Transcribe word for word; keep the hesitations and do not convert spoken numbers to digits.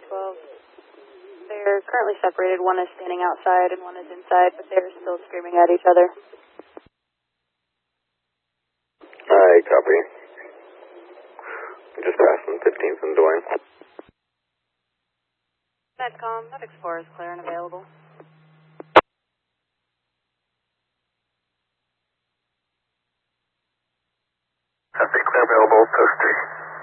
twelve. They're currently separated. One is standing outside and one is inside, but they're still screaming at each other. Alright, copy. Just passing fifteenth and Duane. Netcom, Net Explorer is clear and available.